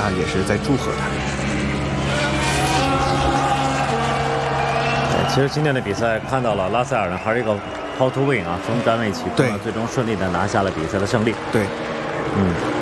啊，也是在祝贺他。 其实今天的比赛看到了拉塞尔呢，还是一个 how to win 啊，从站位起步呢，最终顺利的拿下了比赛的胜利。 对，